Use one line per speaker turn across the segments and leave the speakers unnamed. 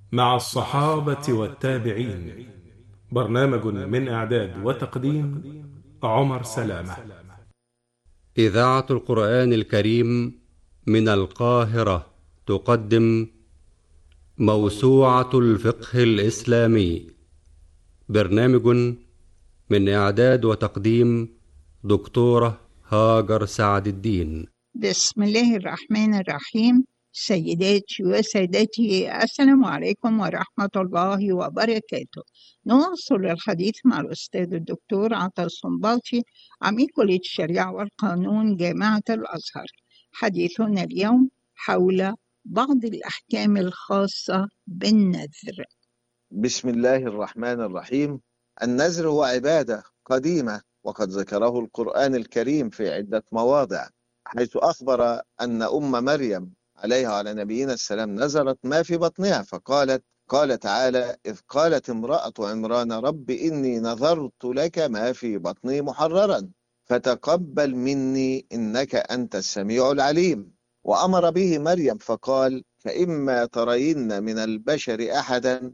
مع الصحابة والتابعين. برنامج من إعداد وتقديم عمر سلامة.
إذاعة القرآن الكريم من القاهرة تقدم موسوعة الفقه الإسلامي. برنامج من إعداد وتقديم دكتورة هاجر سعد الدين.
بسم الله الرحمن الرحيم. سيداتي وسادتي، السلام عليكم ورحمة الله وبركاته. نواصل الحديث مع الأستاذ الدكتور عطا الصنباطي، عميد كلية الشريعة والقانون جامعة الأزهر. حديثنا اليوم حول بعض الأحكام الخاصة بالنذر.
بسم الله الرحمن الرحيم. النذر هو عبادة قديمة، وقد ذكره القرآن الكريم في عدة مواضع، حيث أخبر أن مريم عليها وعلى نبينا السلام نذرت ما في بطنها، قال تعالى: إذ قالت امرأة عمران رب إني نذرت لك ما في بطني محررا فتقبل مني إنك أنت السميع العليم. وأمر به مريم فقال: فإما ترين من البشر أحدا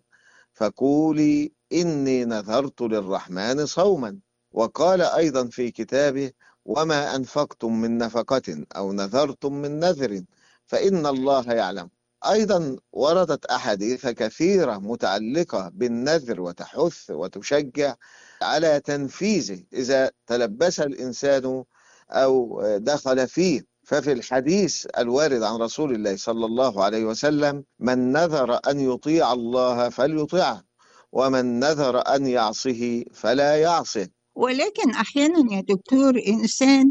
فقولي إني نذرت للرحمن صوما. وقال أيضا في كتابه: وما أنفقتم من نفقة أو نذرتم من نذر فإن الله يعلم. أيضا وردت أحاديث كثيرة متعلقة بالنذر وتحث وتشجع على تنفيذه إذا تلبس الإنسان أو دخل فيه. ففي الحديث الوارد عن رسول الله صلى الله عليه وسلم: من نذر أن يطيع الله فليطيعه، ومن نذر أن يعصه فلا يعصه.
ولكن أحيانا يا دكتور إنسان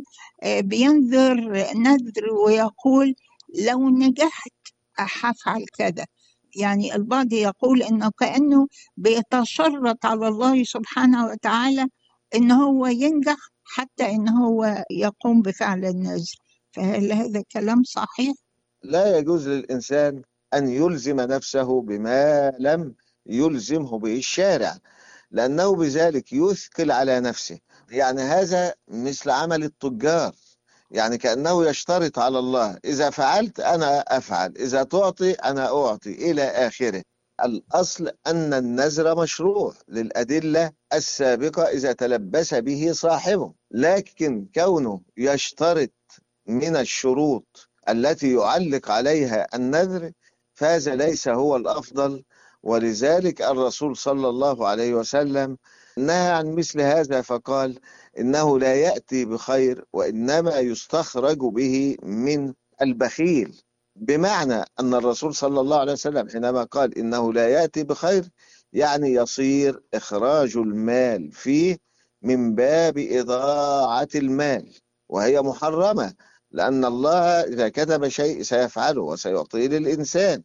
بينذر نذر ويقول لو نجحت هفعل كذا. يعني البعض يقول إنه كأنه بيتشرط على الله سبحانه وتعالى إن هو ينجح حتى إن هو يقوم بفعل النذر. فهل هذا كلام صحيح؟
لا يجوز للإنسان أن يلزم نفسه بما لم يلزمه به الشارع، لأنه بذلك يثقل على نفسه. يعني هذا مثل عمل التجار، يعني كأنه يشترط على الله: إذا فعلت أنا أفعل، إذا تعطي أنا أعطي، إلى آخره. الأصل أن النذر مشروع للأدلة السابقة إذا تلبس به صاحبه، لكن كونه يشترط من الشروط التي يعلق عليها النذر فهذا ليس هو الأفضل. ولذلك الرسول صلى الله عليه وسلم نهى عن مثل هذا، فقال: إنه لا يأتي بخير وإنما يستخرج به من البخيل. بمعنى أن الرسول صلى الله عليه وسلم حينما قال إنه لا يأتي بخير، يعني يصير إخراج المال فيه من باب إضاعة المال، وهي محرمة، لأن الله إذا كتب شيء سيفعله وسيعطيه للإنسان،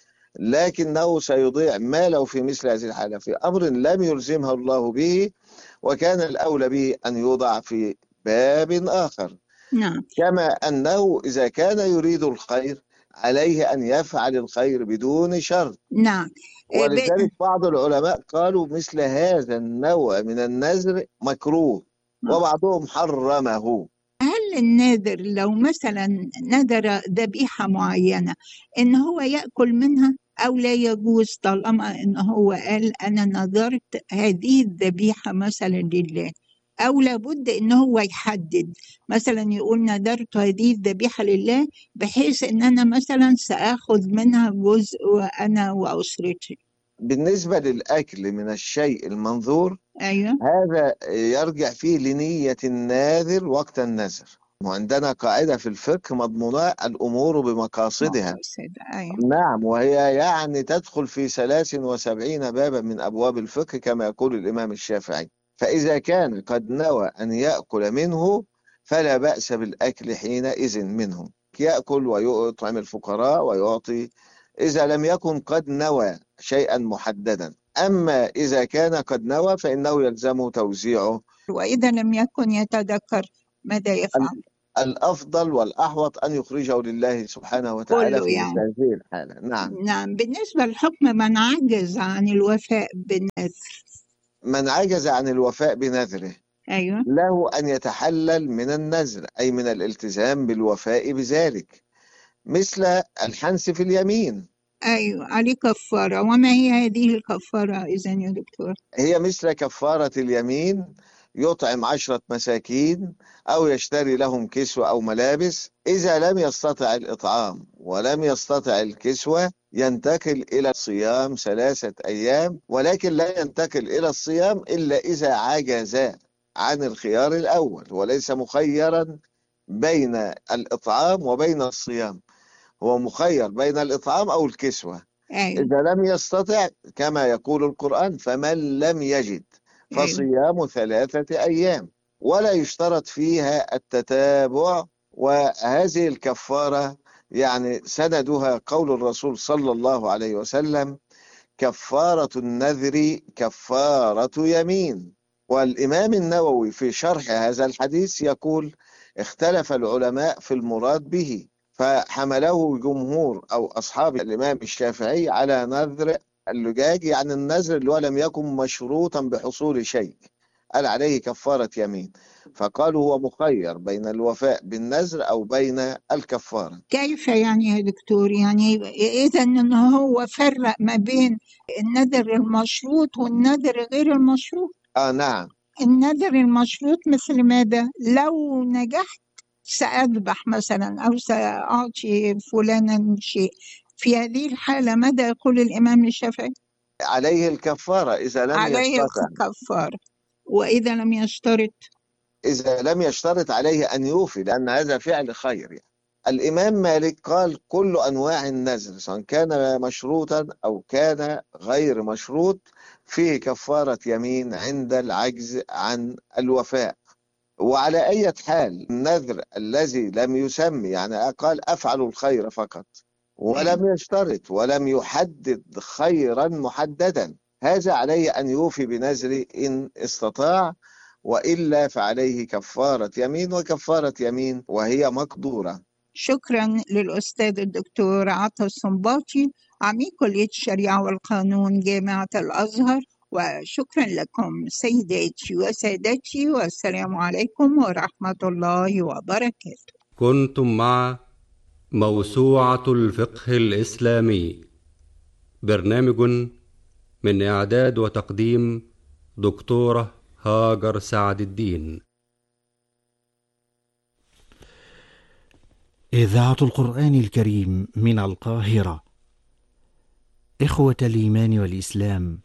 لكنه سيضيع ماله في مثل هذه الحالة في أمر لم يلزمه الله به، وكان الأولى به أن يوضع في باب آخر.
نعم.
كما أنه إذا كان يريد الخير عليه أن يفعل الخير بدون شر.
نعم.
ولذلك بعض العلماء قالوا مثل هذا النوع من النذر مكروه، وبعضهم حرمه.
هل الناذر لو مثلا نذر ذبيحة معينة إن هو يأكل منها أو لا يجوز، طالما إن هو قال أنا نذرت هذه الذبيحة مثلا لله، أو لابد إن هو يحدد مثلا يقول نذرت هذه الذبيحة لله بحيث إن أنا مثلا سأخذ منها جزء وأنا وأسرتي؟
بالنسبة للأكل من الشيء المنظور،
أيوه.
هذا يرجع فيه لنية الناذر وقت النذر. وعندنا قاعدة في الفقه: مضمونة الأمور بمقاصدها.
أيوه.
نعم، وهي يعني تدخل في 73 بابا من أبواب الفقه كما يقول الإمام الشافعي. فإذا كان قد نوى أن يأكل منه فلا بأس بالأكل حينئذ منه، يأكل ويطعم الفقراء ويعطي، إذا لم يكن قد نوى شيئا محددا. أما إذا كان قد نوى فإنه يلزمه توزيعه.
وإذا لم يكن يتذكر ماذا يفعل؟
الأفضل والأحوط أن يخرجه لله سبحانه وتعالى
كله
في
يعني.
هذه الحالة. نعم.
نعم. بالنسبة للحكم من عجز عن الوفاء بالنذر.
من عجز عن الوفاء بنذره
أيوه.
له أن يتحلل من النذر، أي من الالتزام بالوفاء بذلك، مثل الحنث في اليمين.
أيوة عليه كفارة. وما هي هذه الكفارة إذن يا دكتور؟
هي مثل كفارة اليمين، يطعم 10 مساكين أو يشتري لهم كسوة أو ملابس. إذا لم يستطع الإطعام ولم يستطع الكسوة ينتقل إلى الصيام 3 أيام، ولكن لا ينتقل إلى الصيام إلا إذا عجز عن الخيار الأول، وليس مخيرا بين الإطعام وبين الصيام، هو مخير بين الإطعام أو الكسوة.
أيوة.
إذا لم يستطع كما يقول القرآن فمن لم يجد فصيام 3 أيام، ولا يشترط فيها التتابع. وهذه الكفارة يعني سندها قول الرسول صلى الله عليه وسلم: كفارة النذر كفارة يمين. والإمام النووي في شرح هذا الحديث يقول: اختلف العلماء في المراد به، فحمله جمهور أو أصحاب الإمام الشافعي على نذر اللجاج، يعني النذر اللي هو لم يكن مشروطا بحصول شيء، قال عليه كفارة يمين، فقالوا هو مخير بين الوفاء بالنذر أو بين الكفارة.
كيف يعني يا دكتور؟ يعني إذا أنه هو فرق ما بين النذر المشروط والنذر غير المشروط؟
نعم.
النذر المشروط مثل ماذا؟ لو نجحت سأذبح مثلا أو سأعطي فلانا شيء، في هذه الحالة ماذا يقول الإمام الشافعي؟
عليه الكفارة إذا لم
عليه
يستطع.
الكفارة. وإذا لم يشترط؟
إذا لم يشترط عليه أن يوفي، لأن هذا فعل خير يعني. الإمام مالك قال: كل أنواع النذر سواء كان مشروطا أو كان غير مشروط فيه كفارة يمين عند العجز عن الوفاء. وعلى أي حال النذر الذي لم يسمي، يعني قال أفعل الخير فقط ولم يشترط ولم يحدد خيرا محددا، هذا عليه أن يوفي بنذره إن استطاع، وإلا فعليه كفارة يمين، وكفارة يمين وهي مقدورة.
شكرا للأستاذ الدكتور عطا الصنباطي، عميد كلية الشريعة والقانون جامعة الأزهر، وشكرا لكم سيداتي وسادتي، والسلام عليكم ورحمة الله وبركاته.
كنتم مع موسوعة الفقه الإسلامي، برنامج من إعداد وتقديم دكتورة هاجر سعد الدين.
إذاعة القرآن الكريم من القاهرة. إخوة الإيمان والإسلام،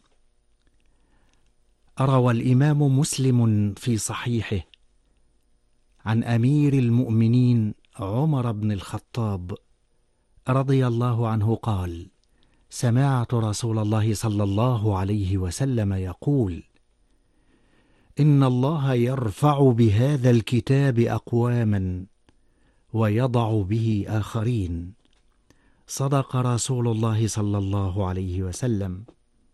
روى الإمام مسلم في صحيحه عن أمير المؤمنين عمر بن الخطاب رضي الله عنه قال: سمعت رسول الله صلى الله عليه وسلم يقول: إن الله يرفع بهذا الكتاب أقواما ويضع به آخرين. صدق رسول الله صلى الله عليه وسلم.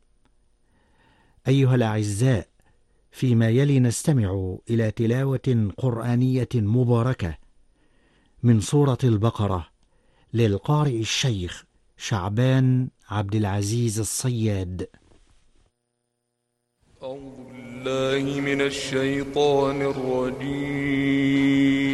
أيها الأعزاء، فيما يلي نستمع إلى تلاوة قرآنية مباركة من سورة البقرة للقارئ الشيخ شعبان عبد العزيز الصياد.
أعوذ بالله من الشيطان الرجيم.